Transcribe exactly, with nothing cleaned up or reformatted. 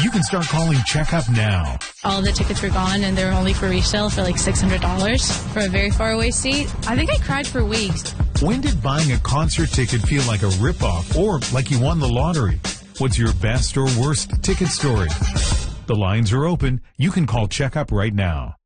You can start calling Checkup now. All the tickets were gone, and they were only for resale for like six hundred dollars for a very far away seat. I think I cried for weeks. When did buying a concert ticket feel like a ripoff or like you won the lottery? What's your best or worst ticket story? The lines are open. You can call Checkup right now.